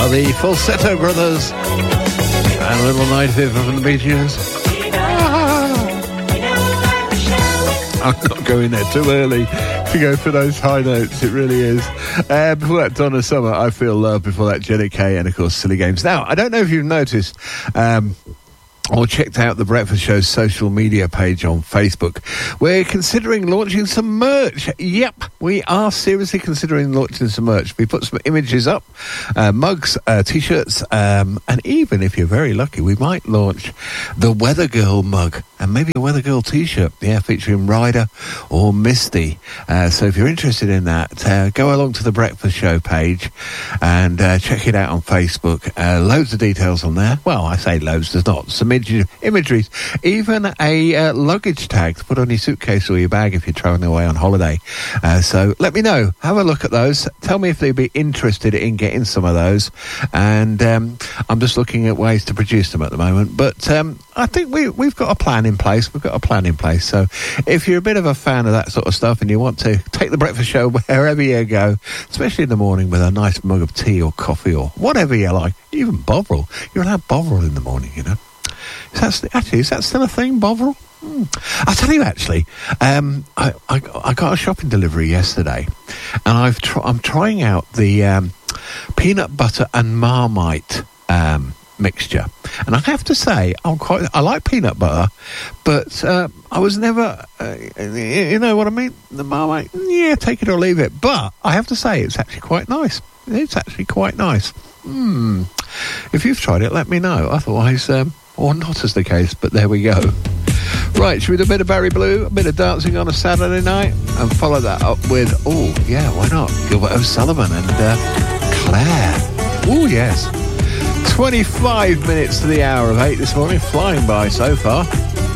are the Falsetto Brothers and a little Night Fever from the Bee Gees. I'm not going there too early to go for those high notes, it really is. Before that, Donna Summer, I Feel Love. Before that, Jenny Kay, and of course, Silly Games. Now, I don't know if you've noticed or checked out the Breakfast Show's social media page on Facebook. We're considering launching some merch. Yep, we are seriously considering launching some merch. We put some images up, mugs, T-shirts, and even, if you're very lucky, we might launch the Weather Girl mug and maybe a Weather Girl T-shirt, featuring Ryder or Misty. So if you're interested in that, go along to the Breakfast Show page and check it out on Facebook. Loads of details on there. Well, I say loads, there's not. Some imageries, even a luggage tag to put on your suitcase or your bag if you're travelling away on holiday. So let me know. Have a look at those. Tell me if they'd be interested in getting some of those. And I'm just looking at ways to produce them at the moment. But I think we've got a plan in place. So if you're a bit of a fan of that sort of stuff and you want to take the Breakfast Show wherever you go, especially in the morning with a nice mug of tea or coffee or whatever you like, even Bovril. You're allowed Bovril in the morning, you know. Is that still a thing, Bovril? I'll tell you, actually, I got a shopping delivery yesterday, and I'm trying out the peanut butter and Marmite mixture, and I have to say I like peanut butter, but I was never, you know what I mean? The Marmite, take it or leave it. But I have to say it's actually quite nice. If you've tried it, let me know. Otherwise, or not as the case, but there we go. Right, should we do a bit of Barry Blue, a bit of dancing on a Saturday night, and follow that up with, why not? Gilbert O'Sullivan and Claire. Oh, yes. 25 minutes to the hour of 8 this morning, flying by so far.